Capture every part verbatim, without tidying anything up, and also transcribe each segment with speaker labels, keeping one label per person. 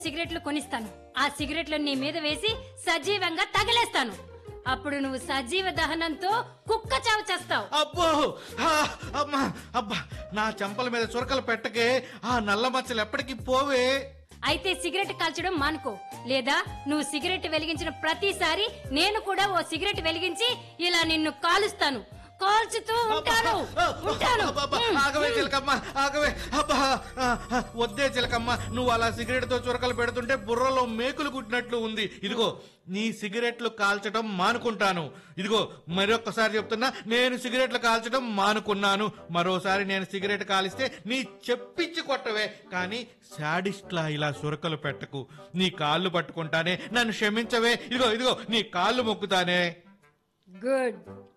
Speaker 1: సిగరెట్లు కొనిస్తాను. ఆ సిగరెట్లు నీ మీద వేసి సజీవంగా తగిలేస్తాను. అప్పుడు నువ్వు సజీవ దహనంతో కుక్క చావు చేస్తావు.
Speaker 2: అబ్బో అమ్మా అబ్బా, నా చెంపల మీద చురకలు పెట్టకే, ఆ నల్ల మచ్చలు ఎప్పటికీ పోవే.
Speaker 1: అయితే సిగరెట్ కాల్చడం మానుకో, లేదా నువ్వు సిగరెట్ వెలిగించిన ప్రతిసారి నేను కూడా ఓ సిగరెట్ వెలిగించి ఇలా నిన్ను కాలుస్తాను. కాల్చుతూ ఉంటాను ఉంటాను
Speaker 2: ఆగవే చిలకమ్మ, ఆగవే. అబ్బా వద్దే చిలకమ్మ, నువ్వు అలా సిగరెట్ తో చురకలు పెడుతుంటే బుర్రలో మేకులు కుట్టినట్లు ఉంది. ఇదిగో నీ సిగరెట్లు కాల్చడం మానుకుంటాను. ఇదిగో మరొకసారి చెప్తున్నా, నేను సిగరెట్లు కాల్చడం మానుకున్నాను. మరోసారి నేను సిగరెట్ కాలిస్తే నీ చెప్పించి కొట్టవే, కానీ శాడిస్ట్లా ఇలా చురకలు పెట్టకు. నీ కాళ్ళు పట్టుకుంటానే, నన్ను క్షమించవే. ఇదిగో ఇదిగో నీ కాళ్ళు మొక్కుతానే.
Speaker 1: గుడ్.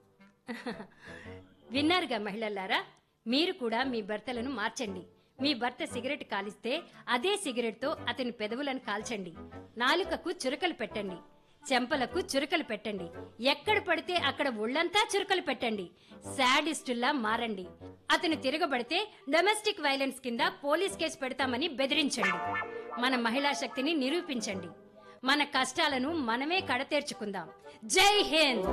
Speaker 1: విన్నారుగా మహిళలారా, మీరు కూడా మీ భర్తలను మార్చండి. మీ భర్త సిగరెట్ కాలిస్తే అదే సిగరెట్ తో అతని పెదవులను కాల్చండి. నాలుకకు చురకలు పెట్టండి, చెంపలకు చురకలు పెట్టండి, ఎక్కడ పడితే అక్కడ ఒళ్లంతా చురకలు పెట్టండి. శాడిస్టుల్లా మారండి. అతను తిరగబడితే డొమెస్టిక్ వైలెన్స్ కింద పోలీస్ కేసు పెడతామని బెదిరించండి. మన మహిళా శక్తిని నిరూపించండి. మన కష్టాలను మనమే కడతేర్చుకుందాం. జై హింద్.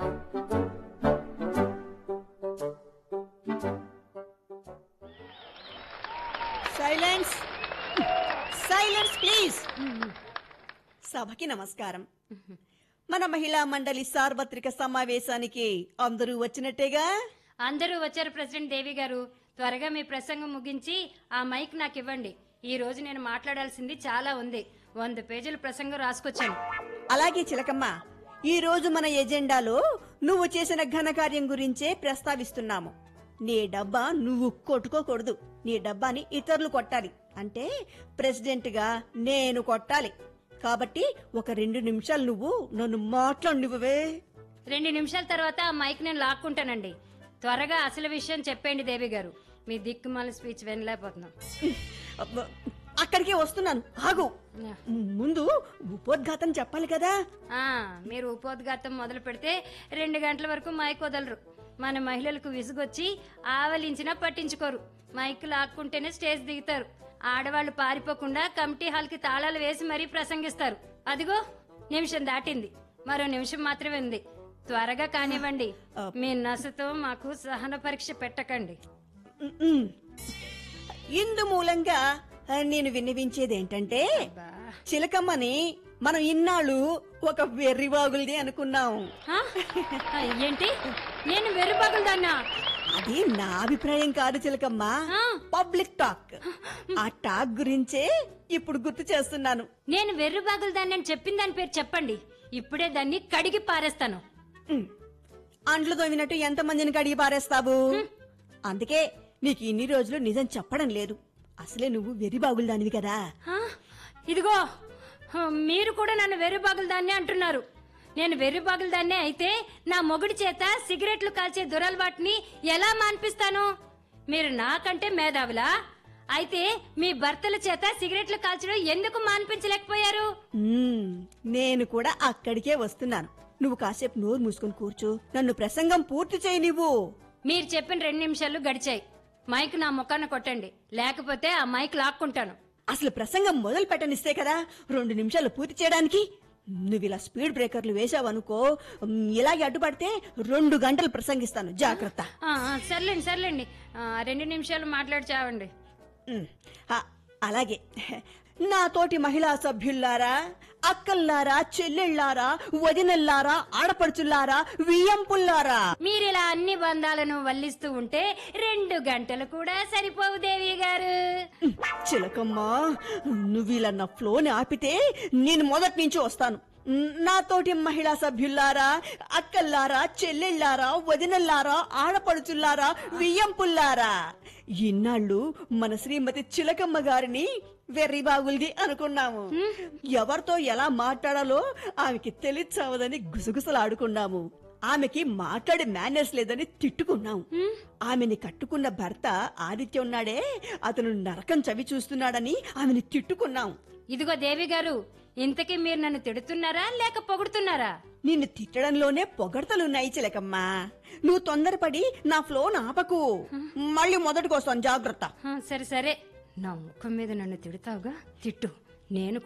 Speaker 3: Silence silence please. సభకి నమస్కారం. మన మహిళా మండలి సార్వత్రిక సమావేశానికి అందరూ వచ్చినట్టేగా?
Speaker 1: అందరూ వచ్చారు ప్రెసిడెంట్ దేవి గారు. త్వరగా మీ ప్రసంగం ముగించి ఆ మైక్ నాకు ఇవ్వండి. ఈ రోజు నేను మాట్లాడాల్సింది చాలా ఉంది. వంద పేజీల ప్రసంగం రాసుకొచ్చాను.
Speaker 3: అలాగే చిలకమ్మ, ఈ రోజు మన ఎజెండాలో నువ్వు చేసిన ఘనకార్యం గురించే ప్రస్తావిస్తున్నాము. నీ డబ్బా నువ్వు కొట్టుకోకూడదు, నీ డబ్బాని ఇతరులు కొట్టాలి. అంటే ప్రెసిడెంట్ గా నేను కొట్టాలి. కాబట్టి ఒక రెండు నిమిషాలు నువ్వు నన్ను మాట్లాడినివ్వవే.
Speaker 1: రెండు నిమిషాల తర్వాత ఆ మైక్ నేను లాక్కుంటానండి. త్వరగా అసలు విషయం చెప్పండి దేవి గారు. మీ దిక్కుమాల స్పీచ్ వినలేకపోతున్నాం.
Speaker 3: అక్కడికే వస్తున్నాను, ఆగు. ముందు ఉపోద్ఘాతం చెప్పాలి కదా.
Speaker 1: ఆ మీరు ఉపోద్ఘాతం మొదలు పెడితే రెండు గంటల వరకు మైక్ వదలరు. మన మహిళలకు విసుగొచ్చి ఆవలించినా పట్టించుకోరు. మైక్ లాక్కుంటేనే స్టేజ్ దిగుతారు. ఆడవాళ్లు పారిపోకుండా కమిటీ హాల్ కి తాళాలు వేసి మరీ ప్రసంగిస్తారు. అదిగో నిమిషం దాటింది, మరో నిమిషం మాత్రమే ఉంది. త్వరగా కానివ్వండి. మీ నసతో మాకు సహన పరీక్ష పెట్టకండి.
Speaker 3: ఇందు మూలంగా నేను విన్నవించేదేంటంటే, చిలకమ్మని మనం ఇన్నాళ్ళు ఒక వెర్రిబాగులది అనుకున్నాం.
Speaker 1: ఏంటి? నేను వెర్రిబాగులదాన్నా?
Speaker 3: అది నా అభిప్రాయం కాదు చిలకమ్మ, పబ్లిక్ టాక్. ఆ టాక్ గురించే ఇప్పుడు గుర్తు చేస్తున్నాను.
Speaker 1: నేను వెర్రిబాగులదాన్ని అని చెప్పిన దాని పేరు చెప్పండి. ఇప్పుడే దాన్ని కడిగి పారేస్తాను.
Speaker 3: అంట్లు తోమినట్టు ఎంత మందిని కడిగి పారేస్తావు? అందుకే నీకు ఇన్ని రోజులు నిజం చెప్పడం లేదు. అసలే నువ్వు వెర్రిబాగులు దానివి కదా.
Speaker 1: ఇదిగో మీరు కూడా నన్ను వెర్రిబాగులు దాన్ని అంటున్నారు. నేను వెర్రిబాగులు దాన్నే అయితే నా మొగుడి చేత సిగరెట్లు కాల్చే దురలవాటిని ఎలా మాన్పిస్తాను? మీరు నాకంటే మేధావులా? అయితే మీ భర్తల చేత సిగరెట్లు కాల్చడం ఎందుకు మాన్పించలేకపోయారు?
Speaker 3: నేను కూడా అక్కడికే వస్తున్నాను. నువ్వు కాసేపు నోరు మూసుకొని కూర్చో, నన్ను ప్రసంగం పూర్తి చేయి. నువ్వు
Speaker 1: మీరు చెప్పిన రెండు నిమిషాలు గడిచాయి. మైక్ నా ముఖాన కొట్టండి, లేకపోతే ఆ మైక్ లాక్కుంటాను.
Speaker 3: అసలు ప్రసంగం మొదలు పెట్టనిస్తే కదా రెండు నిమిషాలు పూర్తి చేయడానికి. నువ్వు ఇలా స్పీడ్ బ్రేకర్లు వేసావనుకో, ఇలాగే అడ్డుపడితే రెండు గంటలు ప్రసంగిస్తాను. జాగ్రత్త.
Speaker 1: సర్లేండి సర్లేండి రెండు నిమిషాలు మాట్లాడి చావండి.
Speaker 3: అలాగే. నా తోటి మహిళా సభ్యుల్లారా, అక్కల్లారా, చెల్లెళ్లారా, వదినల్లారా, ఆడపడుచుల్లారా, వియ్యంపుల్లారా,
Speaker 1: మీరిలా అన్ని బంధాలను వల్లిస్తూ ఉంటే రెండు గంటలు కూడా సరిపోవు దేవి గారు.
Speaker 3: చిలకమ్మా, నువ్వు ఇలా నా ఫ్లోని ఆపితే నేను మొదటి నుంచి వస్తాను. నాతోటి మహిళా సభ్యుల్లారా, అక్కల్లారా, చెల్లెళ్లారా, వదినల్లారా, ఆడపడుచుల్లారా, వియ్యంపుల్లారా, ఇన్నాళ్ళు మన శ్రీమతి చిలకమ్మ గారిని వెర్రిబాగుల్ది అనుకున్నాము. ఎవరితో ఎలా మాట్లాడాలో ఆమెకి తెలియచావదని గుసగుసలాడుకున్నాము. ఆమెకి మాట్లాడే మేనర్స్ లేదని తిట్టుకున్నాం. ఆమెని కట్టుకున్న భర్త ఆదిత్య ఉన్నాడే, అతను నరకం చవి చూస్తున్నాడని ఆమెని తిట్టుకున్నాం.
Speaker 1: ఇదిగో దేవి గారు, ఇంతకీ మీరు నన్ను తిడుతున్నారా లేక పొగుడుతున్నారా?
Speaker 3: నిన్ను తిట్టడంలోనే పొగడతలున్నాయి చిలకమ్మా. నువ్వు తొందరపడి నా ఫ్లోన్ ఆపకు, మళ్ళీ మొదటికొస్తాను. జాగ్రత్త.
Speaker 1: సరే సరే, నా ముఖం మీద నన్ను తిడతావుగా, తిట్టు. నేను